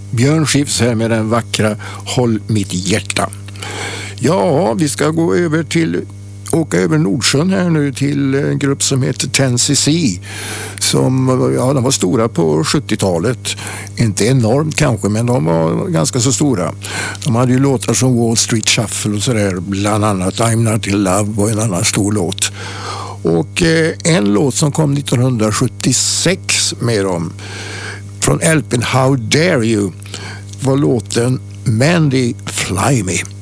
Björn Skifs här med den vackra Håll mitt hjärta. Ja, vi ska åka över Nordsjön här nu till en grupp som heter 10cc som, de var stora på 70-talet. Inte enormt kanske, men de var ganska så stora. De hade ju låtar som Wall Street Shuffle och sådär, bland annat I'm Not In Love var en annan stor låt. Och en låt som kom 1976 med dem från LP:n How Dare You var låten Mandy Fly Me.